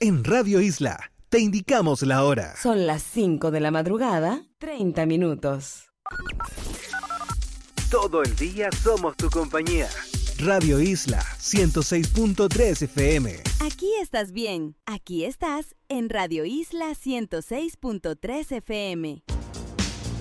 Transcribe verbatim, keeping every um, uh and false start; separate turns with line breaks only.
En Radio Isla, te indicamos la hora.
Son las cinco de la madrugada, treinta minutos.
Todo el día somos tu compañía. Radio Isla, ciento seis punto tres F M.
Aquí estás bien. Aquí estás en Radio Isla ciento seis punto tres F M.